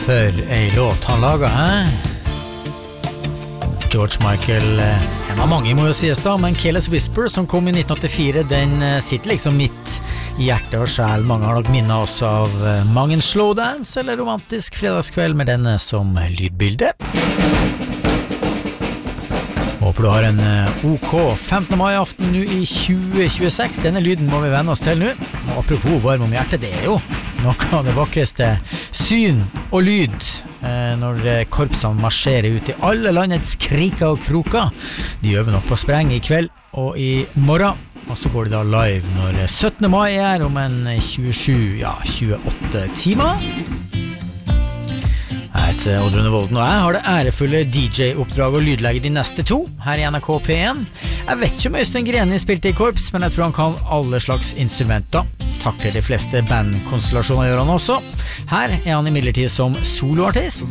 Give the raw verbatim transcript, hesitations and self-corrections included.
For ei låt han laget, hæ? George Michael, en av mange må jo sies da, men Careless Whisper som kom i nitten åttifire, den sitter liksom midt i hjerte og sjel. Mange har nok minnet oss av mange en slowdance eller romantisk fredagskveld med denne som lydbilde. Håper du har en OK femtende mai aften nå i tjue tjueseks. Denne lyden må vi venne oss til nå. Og apropos varm om hjertet, det er jo noe av det vakreste syn og lyd eh, når korpsene marsjerer ut i alle landets kriker og kroker. De øver nok på spreng i kveld og i morgen, og så går de da live når syttende mai er om en tjuesju, ja, tjueåtte timer. Jeg heter Oddrun Volden, og jeg har det ærefulle D J-oppdrag og lydlegge de neste to her i N R K P én. Jeg vet ikke om Øystein Greni spilte i korps, men jeg tror han kan alle slags instrumenter. Takler de fleste bandkonstellasjoner gjør han også. Her er han imidlertid som soloartist.